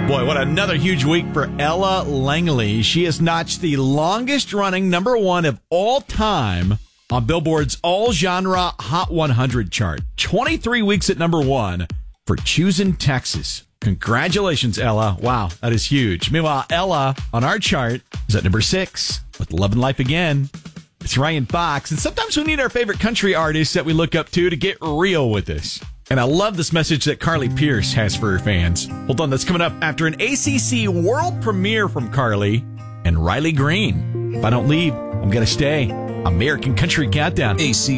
Boy, what another huge week for Ella Langley. She has notched the longest-running number one of all time on Billboard's all-genre Hot 100 chart. 23 weeks at number one for Choosing Texas. Congratulations, Ella. Wow, that is huge. Meanwhile, Ella on our chart is at number 6 with Love and Life Again. It's Ryan Fox, and sometimes we need our favorite country artists that we look up to get real with us. And I love this message that Carly Pearce has for her fans. Hold on, that's coming up after an ACC world premiere from Carly and Riley Green. If I don't leave, I'm going to stay. American Country Countdown. AC